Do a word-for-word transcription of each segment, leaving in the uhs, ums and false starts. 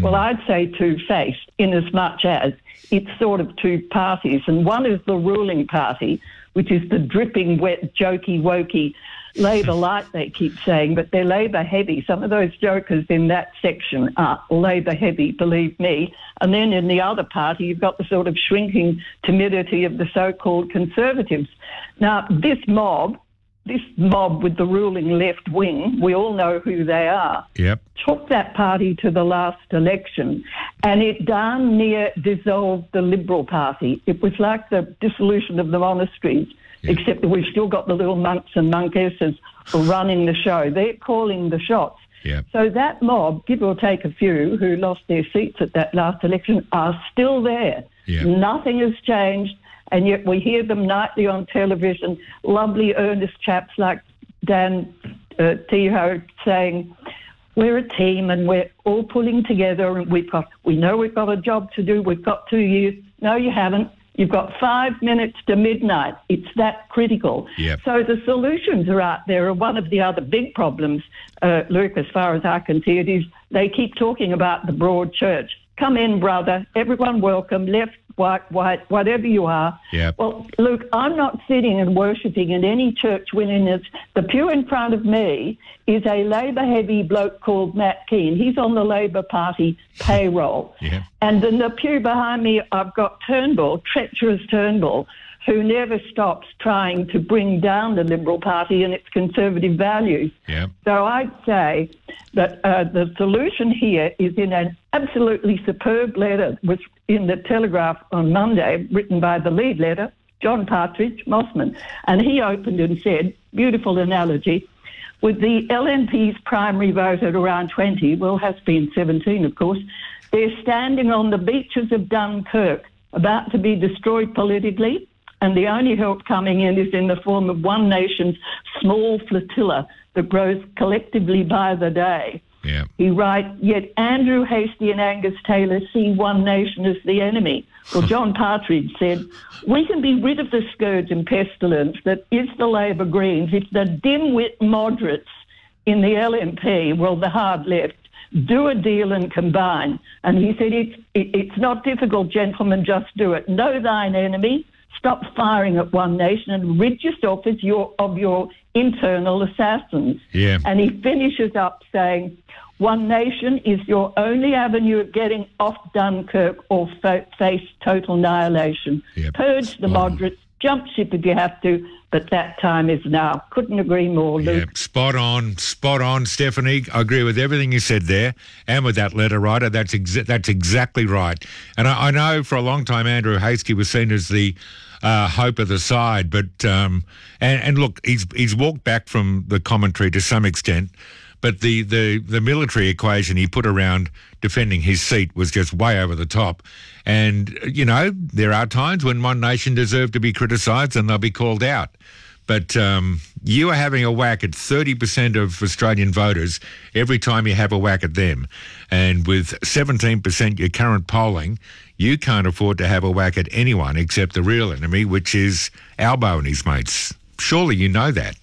Well, I'd say two-faced, in as much as it's sort of two parties. And one is the ruling party, which is the dripping, wet, jokey, wokey Labor light, they keep saying, but they're Labor heavy. Some of those jokers in that section are Labor heavy, believe me. And then in the other party, you've got the sort of shrinking timidity of the so-called Conservatives. Now, this mob, this mob with the ruling left wing, we all know who they are, yep. took that party to the last election, and it darn near dissolved the Liberal Party. It was like the dissolution of the monasteries, yep. except that we've still got the little monks and monkesses running the show. They're calling the shots. Yep. So that mob, give or take a few, who lost their seats at that last election, are still there. Yep. Nothing has changed. And yet we hear them nightly on television, lovely, earnest chaps like Dan uh, Teho saying, we're a team and we're all pulling together and we've got, we know we've got a job to do, we've got two years. No, you haven't. You've got five minutes to midnight. It's that critical. Yep. So the solutions are out there. And one of the other big problems, uh, Luke, as far as I can see it, is they keep talking about the broad church. Come in, brother. Everyone welcome, left, white, white, whatever you are. Yep. Well, Luke, I'm not sitting and worshipping in any church when it's the pew in front of me is a Labor-heavy bloke called Matt Keane. He's on the Labor Party payroll. Yep. And in the pew behind me, I've got Turnbull, treacherous Turnbull, who never stops trying to bring down the Liberal Party and its conservative values. Yep. So I'd say that uh, the solution here is in an absolutely superb letter, which in the Telegraph on Monday, written by the lead letter, John Partridge Mossman. And he opened and said, beautiful analogy, with the L N P's primary vote at around twenty, well, has been seventeen, of course, they're standing on the beaches of Dunkirk, about to be destroyed politically, and the only help coming in is in the form of one nation's small flotilla that grows collectively by the day. Yeah. He writes, yet Andrew Hastie and Angus Taylor see one nation as the enemy. Well, John Partridge said, we can be rid of the scourge and pestilence that is the Labor Greens if the dim-wit moderates in the L N P, well, the hard left, do a deal and combine. And he said, it's, it, it's not difficult, gentlemen, just do it. Know thine enemy. Stop firing at one nation and rid yourself as your, of your internal assassins. Yeah. And he finishes up saying, one nation is your only avenue of getting off Dunkirk or fa- face total annihilation. Yep. Purge the Wow. moderates, jump ship if you have to, but that time is now. Couldn't agree more, Luke. Yeah, spot on, spot on, Stephanie. I agree with everything you said there, and with that letter writer. That's exa- that's exactly right. And I, I know for a long time Andrew Hastie was seen as the uh, hope of the side, but um, and, and look, he's he's walked back from the commentary to some extent. But the, the, the military equation he put around defending his seat was just way over the top. And, you know, there are times when one nation deserves to be criticised and they'll be called out. But um, you are having a whack at thirty percent of Australian voters every time you have a whack at them. And with seventeen percent your current polling, you can't afford to have a whack at anyone except the real enemy, which is Albo and his mates. Surely you know that.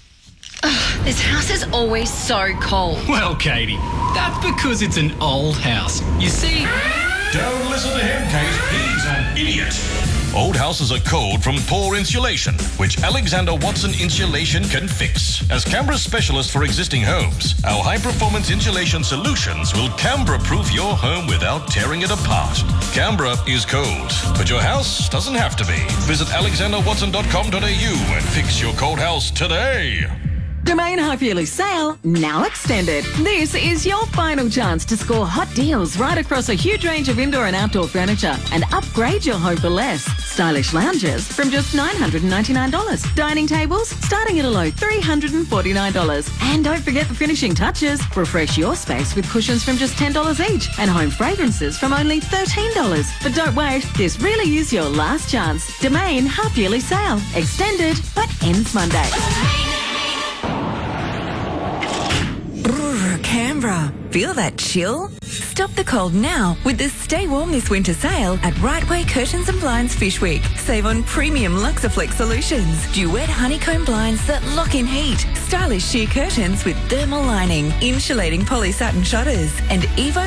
Ugh, this house is always so cold. Well, Katie, that's because it's an old house. You see... Don't listen to him, Kate. He's an idiot. Old houses are cold from poor insulation, which Alexander Watson Insulation can fix. As Canberra's specialist for existing homes, our high-performance insulation solutions will Canberra-proof your home without tearing it apart. Canberra is cold, but your house doesn't have to be. Visit alexander watson dot com dot a u and fix your cold house today. Domain Half Yearly Sale now extended. This is your final chance to score hot deals right across a huge range of indoor and outdoor furniture and upgrade your home for less. Stylish lounges from just nine hundred ninety-nine dollars. Dining tables starting at a low three hundred forty-nine dollars. And don't forget the finishing touches. Refresh your space with cushions from just ten dollars each and home fragrances from only thirteen dollars. But don't wait, this really is your last chance. Domain Half Yearly Sale. Extended but ends Monday. Canberra. Feel that chill? Stop the cold now with the Stay Warm This Winter sale at Right Way Curtains and Blinds Fish Week. Save on premium Luxaflex solutions, duet honeycomb blinds that lock in heat, stylish sheer curtains with thermal lining, insulating poly satin shutters, and Evo